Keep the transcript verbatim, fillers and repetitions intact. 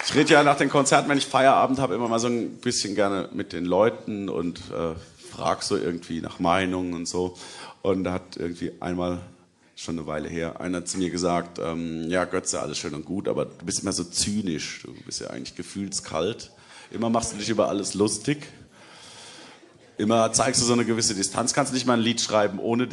Ich rede ja nach den Konzerten, wenn ich Feierabend habe, immer mal so ein bisschen gerne mit den Leuten und äh, frage so irgendwie nach Meinungen und so. Und da hat irgendwie einmal, schon eine Weile her, einer zu mir gesagt, ähm, ja Götze, alles schön und gut, aber du bist immer so zynisch, du bist ja eigentlich gefühlskalt. Immer machst du dich über alles lustig. Immer zeigst du so eine gewisse Distanz. Kannst nicht mal ein Lied schreiben, ohne